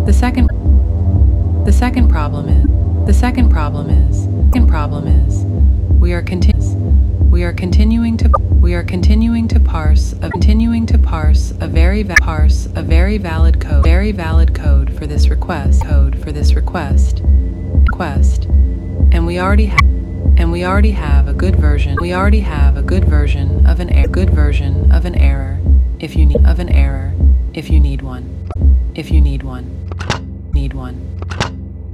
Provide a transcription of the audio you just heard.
The second the second problem is we are continuing to parse a very valid code for this request, and we already have a good version of an error if you need one.